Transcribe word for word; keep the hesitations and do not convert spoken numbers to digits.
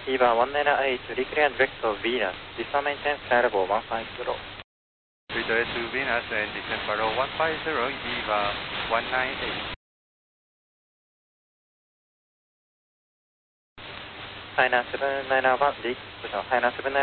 Eva one nine eight, reclear and direct to Venus. Descend maintain flight level one five zero. Redirect to Venus and descend flight level one five zero, Eva one nine eight. Hainan seven nine one, leak, Hainan seven nine